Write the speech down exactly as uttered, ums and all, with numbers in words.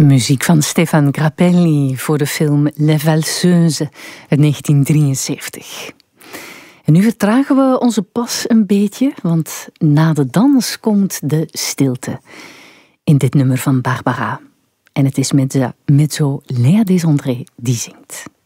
Muziek van Stéphane Grappelli voor de film Les Valseuses uit negentien drieënzeventig. En nu vertragen we onze pas een beetje, want na de dans komt de stilte in dit nummer van Barbara. En het is met mezzo Léa Desandré die zingt.